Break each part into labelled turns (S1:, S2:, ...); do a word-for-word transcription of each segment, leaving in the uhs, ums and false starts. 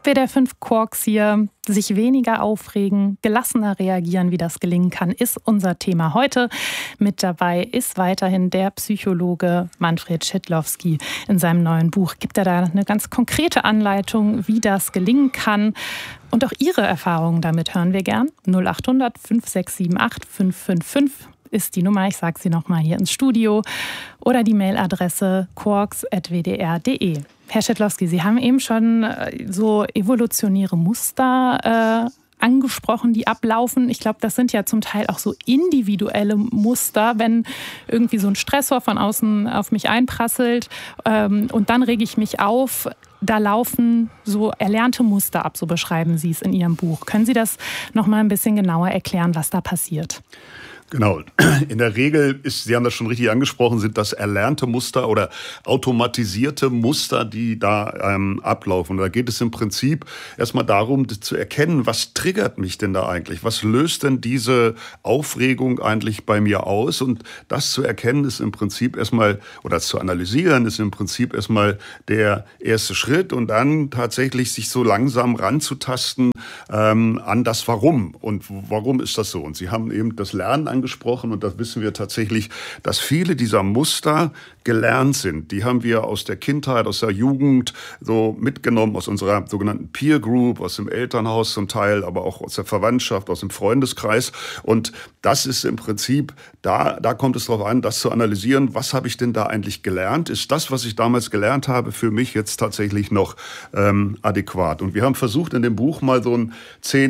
S1: W D R fünf Quarks hier. Sich weniger aufregen, gelassener reagieren, wie das gelingen kann, ist unser Thema heute. Mit dabei ist weiterhin der Psychologe Manfred Schidlowski. In seinem neuen Buch gibt er da eine ganz konkrete Anleitung, wie das gelingen kann. Und auch Ihre Erfahrungen damit hören wir gern. null acht hundert fünf sechs sieben acht fünf fünf fünf ist die Nummer. Ich sage sie nochmal hier ins Studio. Oder die Mailadresse quarks at w d r punkt d e. Herr Schidlowski, Sie haben eben schon so evolutionäre Muster äh, angesprochen, die ablaufen. Ich glaube, das sind ja zum Teil auch so individuelle Muster, wenn irgendwie so ein Stressor von außen auf mich einprasselt ähm, und dann rege ich mich auf. Da laufen so erlernte Muster ab, so beschreiben Sie es in Ihrem Buch. Können Sie das noch mal ein bisschen genauer erklären, was da passiert?
S2: Genau. In der Regel ist, Sie haben das schon richtig angesprochen, sind das erlernte Muster oder automatisierte Muster, die da ähm, ablaufen. Und da geht es im Prinzip erstmal darum, zu erkennen, was triggert mich denn da eigentlich? Was löst denn diese Aufregung eigentlich bei mir aus? Und das zu erkennen ist im Prinzip erstmal, oder zu analysieren, ist im Prinzip erstmal der erste Schritt. Und dann tatsächlich sich so langsam ranzutasten ähm, an das Warum. Und warum ist das so? Und Sie haben eben das Lernen angesprochen. Angesprochen und das wissen wir tatsächlich, dass viele dieser Muster gelernt sind. Die haben wir aus der Kindheit, aus der Jugend so mitgenommen, aus unserer sogenannten Peer Group, aus dem Elternhaus zum Teil, aber auch aus der Verwandtschaft, aus dem Freundeskreis. Und das ist im Prinzip, da, da kommt es darauf an, das zu analysieren, was habe ich denn da eigentlich gelernt? Ist das, was ich damals gelernt habe, für mich jetzt tatsächlich noch ähm, adäquat? Und wir haben versucht, in dem Buch mal so ein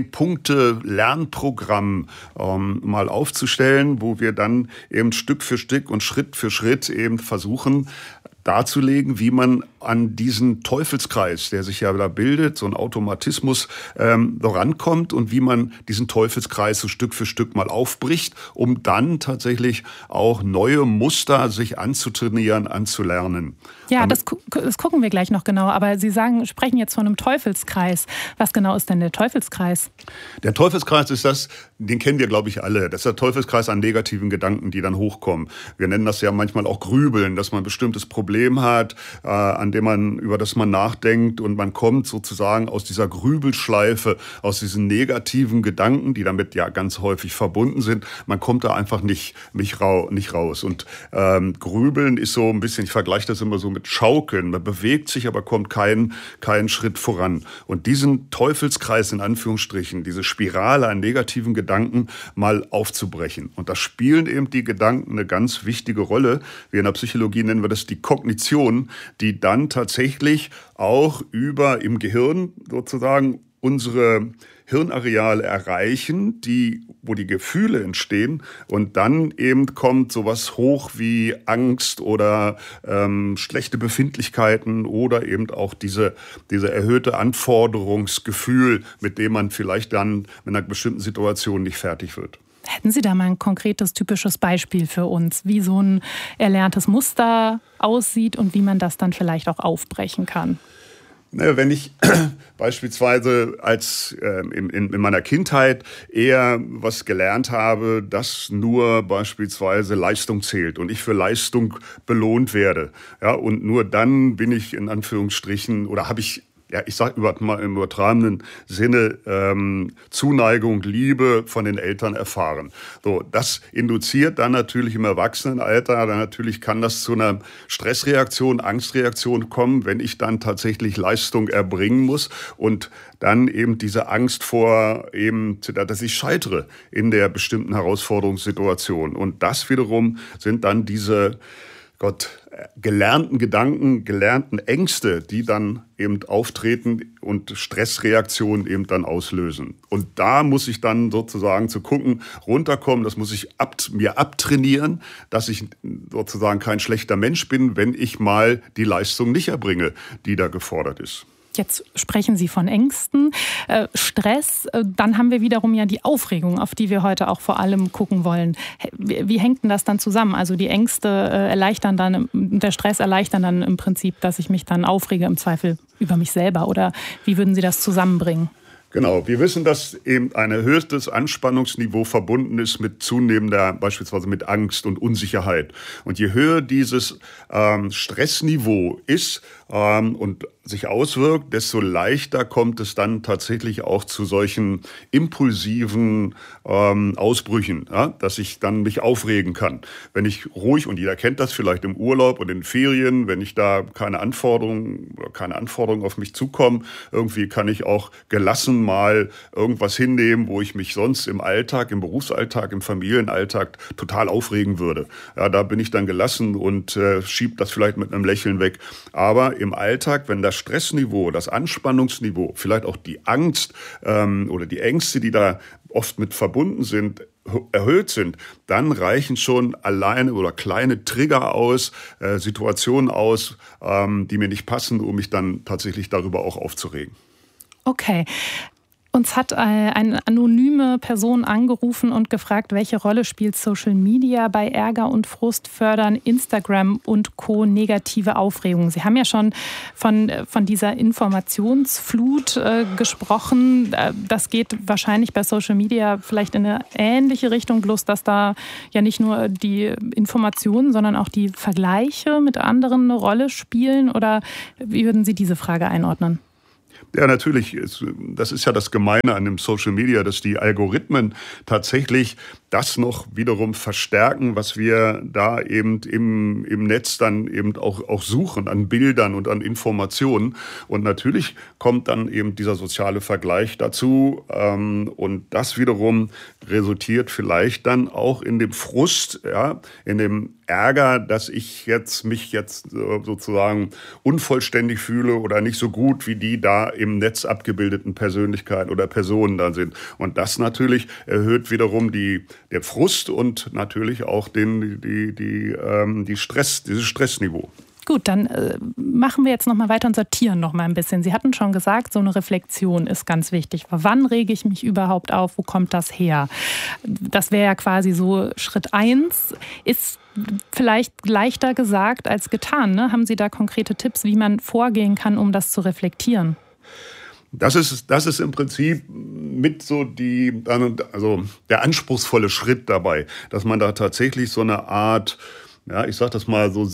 S2: zehn-Punkte-Lernprogramm ähm, mal aufzustellen, wo wir dann eben Stück für Stück und Schritt für Schritt eben versuchen, darzulegen, wie man an diesen Teufelskreis, der sich ja da bildet, so ein Automatismus, ähm, rankommt und wie man diesen Teufelskreis so Stück für Stück mal aufbricht, um dann tatsächlich auch neue Muster sich anzutrainieren, anzulernen.
S1: Ja, das, das gucken wir gleich noch genauer. Aber Sie sagen, sprechen jetzt von einem Teufelskreis. Was genau ist denn der Teufelskreis? Der Teufelskreis ist das, den kennen wir, glaube ich, alle. Das ist der Teufelskreis an negativen Gedanken, die dann hochkommen. Wir nennen das ja manchmal auch Grübeln, dass man ein bestimmtes Problem hat, äh, an dem man, über das man nachdenkt und man kommt sozusagen aus dieser Grübelschleife, aus diesen negativen Gedanken, die damit ja ganz häufig verbunden sind. Man kommt da einfach nicht, nicht, rau, nicht raus. Und ähm, Grübeln ist so ein bisschen, ich vergleiche das immer so mit Schaukeln. Man bewegt sich, aber kommt keinen keinen Schritt voran. Und diesen Teufelskreis in Anführungsstrichen, diese Spirale an negativen Gedanken mal aufzubrechen. Und da spielen eben die Gedanken eine ganz wichtige Rolle. Wir in der Psychologie nennen wir das die Kognition, die dann tatsächlich auch über im Gehirn sozusagen unsere Hirnareale erreichen, die, wo die Gefühle entstehen. Und dann eben kommt sowas hoch wie Angst oder ähm, schlechte Befindlichkeiten oder eben auch diese, diese erhöhte Anforderungsgefühl, mit dem man vielleicht dann in einer bestimmten Situation nicht fertig wird. Hätten Sie da mal ein konkretes, typisches Beispiel für uns, wie so ein erlerntes Muster aussieht und wie man das dann vielleicht auch aufbrechen kann? Wenn ich beispielsweise als äh, in, in meiner Kindheit eher was gelernt habe, dass nur beispielsweise Leistung zählt und ich für Leistung belohnt werde, ja, und nur dann bin ich in Anführungsstrichen oder habe ich ja, ich sage mal im übertragenen Sinne, ähm, Zuneigung, Liebe von den Eltern erfahren. So, das induziert dann natürlich im Erwachsenenalter, dann natürlich kann das zu einer Stressreaktion, Angstreaktion kommen, wenn ich dann tatsächlich Leistung erbringen muss und dann eben diese Angst vor eben, dass ich scheitere in der bestimmten Herausforderungssituation. Und das wiederum sind dann diese Gott, gelernten Gedanken, gelernten Ängste, die dann eben auftreten und Stressreaktionen eben dann auslösen. Und da muss ich dann sozusagen zu gucken, runterkommen, das muss ich ab, mir abtrainieren, dass ich sozusagen kein schlechter Mensch bin, wenn ich mal die Leistung nicht erbringe, die da gefordert ist. Jetzt sprechen Sie von Ängsten, äh, Stress. Äh, dann haben wir wiederum ja die Aufregung, auf die wir heute auch vor allem gucken wollen. Wie, wie hängt denn das dann zusammen? Also die Ängste äh, erleichtern dann, der Stress erleichtern dann im Prinzip, dass ich mich dann aufrege, im Zweifel über mich selber. Oder wie würden Sie das zusammenbringen? Genau, wir wissen, dass eben ein erhöhtes Anspannungsniveau verbunden ist mit zunehmender, beispielsweise mit Angst und Unsicherheit. Und je höher dieses ähm, Stressniveau ist,
S2: ähm, und sich auswirkt, desto leichter kommt es dann tatsächlich auch zu solchen impulsiven ähm, Ausbrüchen, ja, dass ich dann mich aufregen kann. Wenn ich ruhig, und jeder kennt das vielleicht im Urlaub und in den Ferien, wenn ich da keine Anforderungen, keine Anforderungen auf mich zukommen, irgendwie kann ich auch gelassen mal irgendwas hinnehmen, wo ich mich sonst im Alltag, im Berufsalltag, im Familienalltag total aufregen würde. Ja, da bin ich dann gelassen und äh, schiebe das vielleicht mit einem Lächeln weg. Aber im Alltag, wenn das Stressniveau, das Anspannungsniveau, vielleicht auch die Angst ähm, oder die Ängste, die da oft mit verbunden sind, erhöht sind, dann reichen schon alleine oder kleine Trigger aus, äh, Situationen aus, ähm, die mir nicht passen, um mich dann tatsächlich darüber auch aufzuregen.
S1: Okay. Uns hat eine anonyme Person angerufen und gefragt, welche Rolle spielt Social Media bei Ärger und Frust, fördern Instagram und Co. negative Aufregung. Sie haben ja schon von, von dieser Informationsflut äh, gesprochen. Das geht wahrscheinlich bei Social Media vielleicht in eine ähnliche Richtung, bloß dass da ja nicht nur die Informationen, sondern auch die Vergleiche mit anderen eine Rolle spielen. Oder wie würden Sie diese Frage einordnen?
S2: Ja, natürlich. Das ist ja das Gemeine an dem Social Media, dass die Algorithmen tatsächlich das noch wiederum verstärken, was wir da eben im, im Netz dann eben auch, auch suchen, an Bildern und an Informationen. Und natürlich kommt dann eben dieser soziale Vergleich dazu. Ähm, und das wiederum resultiert vielleicht dann auch in dem Frust, ja, in dem Ärger, dass ich jetzt mich jetzt sozusagen unvollständig fühle oder nicht so gut wie die da im Netz abgebildeten Persönlichkeiten oder Personen da sind. Und das natürlich erhöht wiederum die, der Frust und natürlich auch den, die, die, ähm, die Stress, dieses Stressniveau.
S1: Gut, dann äh, machen wir jetzt noch mal weiter und sortieren noch mal ein bisschen. Sie hatten schon gesagt, so eine Reflexion ist ganz wichtig. Wann rege ich mich überhaupt auf? Wo kommt das her? Das wäre ja quasi so Schritt eins. Ist vielleicht leichter gesagt als getan, ne? Haben Sie da konkrete Tipps, wie man vorgehen kann, um das zu reflektieren?
S2: Das ist, das ist im Prinzip mit so die, also der anspruchsvolle Schritt dabei, dass man da tatsächlich so eine Art, ja, ich sag das mal so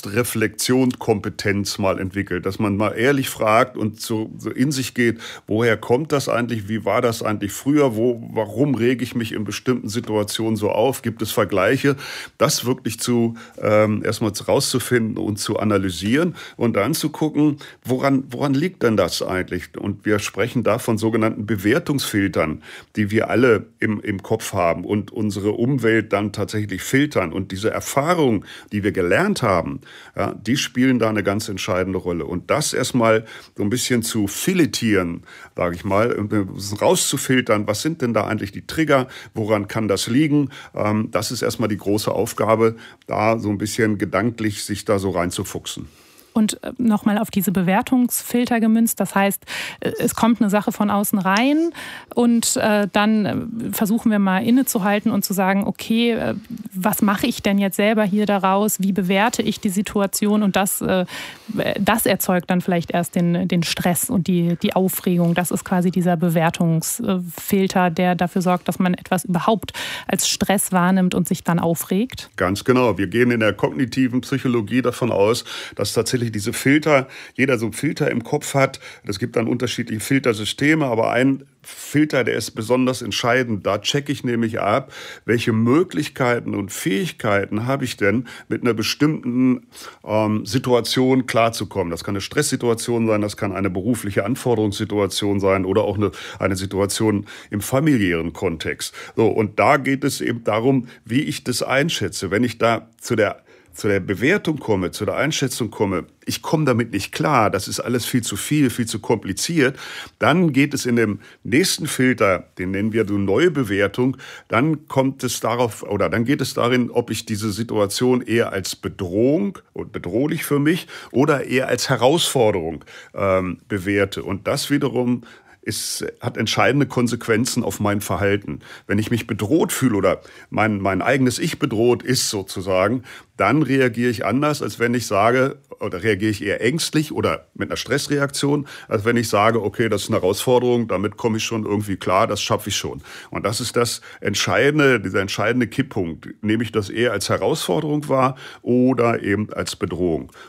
S2: Selbstreflexionskompetenz mal entwickelt, dass man mal ehrlich fragt und so, so in sich geht, woher kommt das eigentlich, wie war das eigentlich früher, wo, warum rege ich mich in bestimmten Situationen so auf, gibt es Vergleiche, das wirklich zu ähm, erstmal rauszufinden und zu analysieren und dann zu gucken, woran, woran liegt denn das eigentlich? Und wir sprechen da von sogenannten Bewertungsfiltern, die wir alle im, im Kopf haben und unsere Umwelt dann tatsächlich filtern und diese Erfahrung, die wir gelernt haben, ja, die spielen da eine ganz entscheidende Rolle. Und das erstmal so ein bisschen zu filetieren, sage ich mal, rauszufiltern, was sind denn da eigentlich die Trigger, woran kann das liegen? Ähm, das ist erstmal die große Aufgabe, da so ein bisschen gedanklich sich da so reinzufuchsen.
S1: Und nochmal auf diese Bewertungsfilter gemünzt. Das heißt, es kommt eine Sache von außen rein und äh, dann versuchen wir mal innezuhalten und zu sagen, okay, äh, was mache ich denn jetzt selber hier daraus? Wie bewerte ich die Situation? Und das, äh, das erzeugt dann vielleicht erst den, den Stress und die, die Aufregung. Das ist quasi dieser Bewertungsfilter, der dafür sorgt, dass man etwas überhaupt als Stress wahrnimmt und sich dann aufregt.
S2: Ganz genau. Wir gehen in der kognitiven Psychologie davon aus, dass tatsächlich diese Filter, jeder so einen Filter im Kopf hat. Es gibt dann unterschiedliche Filtersysteme, aber ein Filter, der ist besonders entscheidend. Da checke ich nämlich ab, welche Möglichkeiten und Fähigkeiten habe ich denn, mit einer bestimmten ähm, Situation klarzukommen. Das kann eine Stresssituation sein, das kann eine berufliche Anforderungssituation sein oder auch eine, eine Situation im familiären Kontext. So, und da geht es eben darum, wie ich das einschätze. Wenn ich da zu der zu der Bewertung komme, zu der Einschätzung komme, ich komme damit nicht klar, das ist alles viel zu viel, viel zu kompliziert, dann geht es in dem nächsten Filter, den nennen wir die neue Bewertung, dann kommt es darauf, oder dann geht es darin, ob ich diese Situation eher als Bedrohung und bedrohlich für mich oder eher als Herausforderung ähm, bewerte. Und das wiederum ist, hat entscheidende Konsequenzen auf mein Verhalten. Wenn ich mich bedroht fühle oder mein, mein eigenes Ich bedroht ist sozusagen, dann reagiere ich anders, als wenn ich sage, oder reagiere ich eher ängstlich oder mit einer Stressreaktion, als wenn ich sage, okay, das ist eine Herausforderung, damit komme ich schon irgendwie klar, das schaffe ich schon. Und das ist das entscheidende, dieser entscheidende Kipppunkt. Nehme ich das eher als Herausforderung wahr oder eben als Bedrohung? Und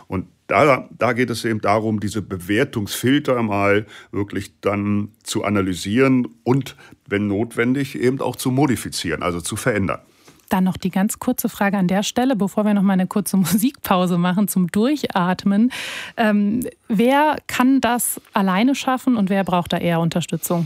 S2: Da, da geht es eben darum, diese Bewertungsfilter mal wirklich dann zu analysieren und, wenn notwendig, eben auch zu modifizieren, also zu verändern.
S1: Dann noch die ganz kurze Frage an der Stelle, bevor wir noch mal eine kurze Musikpause machen zum Durchatmen. Ähm, wer kann das alleine schaffen und wer braucht da eher Unterstützung?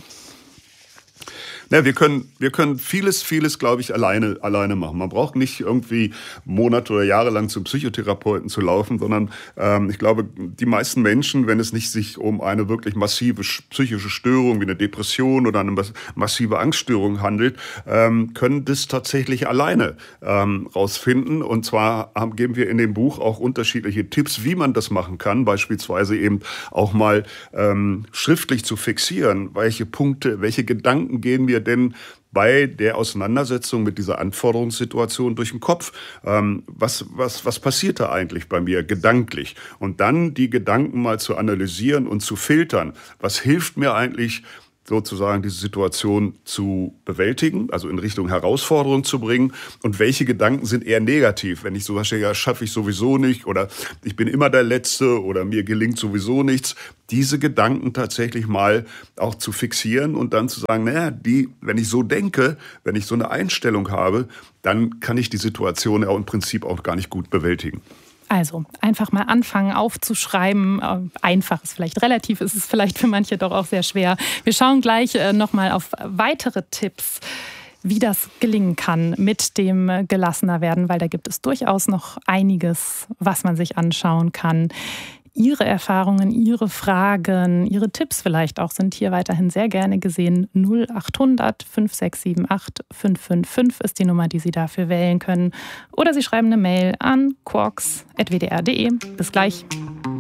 S2: Ja, wir können, wir können vieles, vieles, glaube ich, alleine, alleine machen. Man braucht nicht irgendwie Monate oder Jahre lang zum Psychotherapeuten zu laufen, sondern ähm, ich glaube, die meisten Menschen, wenn es nicht sich um eine wirklich massive psychische Störung wie eine Depression oder eine massive Angststörung handelt, ähm, können das tatsächlich alleine ähm, rausfinden. Und zwar haben, geben wir in dem Buch auch unterschiedliche Tipps, wie man das machen kann. Beispielsweise eben auch mal ähm, schriftlich zu fixieren, welche Punkte, welche Gedanken gehen mir denn bei der Auseinandersetzung mit dieser Anforderungssituation durch den Kopf? Ähm, was, was, was passiert da eigentlich bei mir gedanklich? Und dann die Gedanken mal zu analysieren und zu filtern. Was hilft mir eigentlich, sozusagen diese Situation zu bewältigen, also in Richtung Herausforderung zu bringen? Und welche Gedanken sind eher negativ? Wenn ich so was ja, schaffe ich sowieso nicht oder ich bin immer der Letzte oder mir gelingt sowieso nichts. Diese Gedanken tatsächlich mal auch zu fixieren und dann zu sagen, naja, die, wenn ich so denke, wenn ich so eine Einstellung habe, dann kann ich die Situation ja im Prinzip auch gar nicht gut bewältigen.
S1: Also einfach mal anfangen aufzuschreiben. Einfach ist vielleicht relativ, ist es vielleicht für manche doch auch sehr schwer. Wir schauen gleich nochmal auf weitere Tipps, wie das gelingen kann mit dem gelassener werden, weil da gibt es durchaus noch einiges, was man sich anschauen kann. Ihre Erfahrungen, Ihre Fragen, Ihre Tipps vielleicht auch sind hier weiterhin sehr gerne gesehen. null achthundert fünf sechs sieben acht fünf fünf fünf ist die Nummer, die Sie dafür wählen können. Oder Sie schreiben eine Mail an quarks punkt w d r punkt d e. Bis gleich.